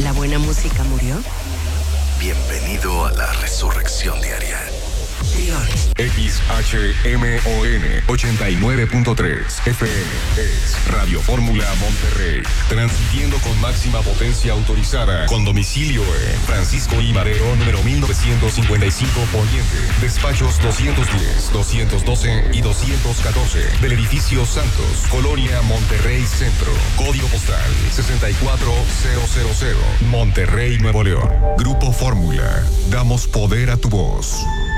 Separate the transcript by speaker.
Speaker 1: ¿La buena música murió?
Speaker 2: Bienvenido a la resurrección diaria.
Speaker 3: XHMON 89.3 FM es Radio Fórmula Monterrey, transmitiendo con máxima potencia autorizada, con domicilio en Francisco I. Madero, número 1955 Poniente, despachos 210, 212 y 214 del edificio Santos, Colonia Monterrey Centro, código postal 64000, Monterrey, Nuevo León. Grupo Fórmula, damos poder a tu voz.